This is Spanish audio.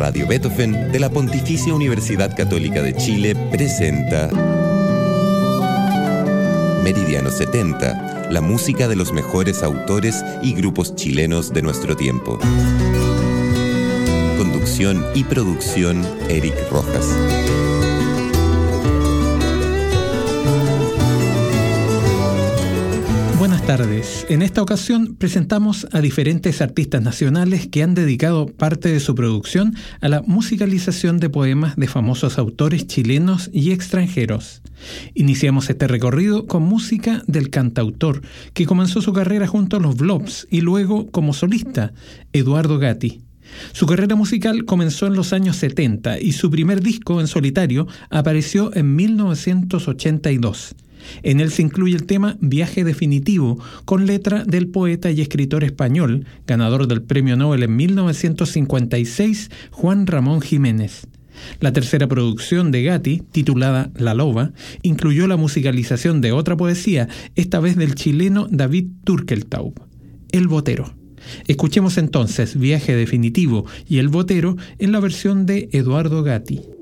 Radio Beethoven de la Pontificia Universidad Católica de Chile presenta Meridiano 70, la música de los mejores autores y grupos chilenos de nuestro tiempo. Conducción y producción, Eric Rojas. Buenas tardes. En esta ocasión presentamos a diferentes artistas nacionales que han dedicado parte de su producción a la musicalización de poemas de famosos autores chilenos y extranjeros. Iniciamos este recorrido con música del cantautor, que comenzó su carrera junto a los Blobs y luego como solista, Eduardo Gatti. Su carrera musical comenzó en los años 70 y su primer disco en solitario apareció en 1982. En él se incluye el tema Viaje Definitivo, con letra del poeta y escritor español, ganador del Premio Nobel en 1956, Juan Ramón Jiménez. La tercera producción de Gatti, titulada La Loba, incluyó la musicalización de otra poesía, esta vez del chileno David Turkeltaub, El Botero. Escuchemos entonces Viaje Definitivo y El Botero en la versión de Eduardo Gatti.